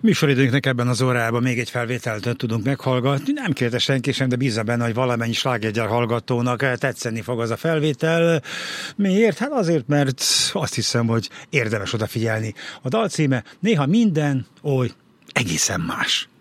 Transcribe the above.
Műsoridőnknek ebben az órában még egy felvételt tudunk meghallgatni. Nem kérte senki sem, de bízom benne, hogy valamennyi slágergyár hallgatónak tetszeni fog az a felvétel. Miért? Hát azért, mert azt hiszem, hogy érdemes odafigyelni. A dal címe néha minden oly egészen más.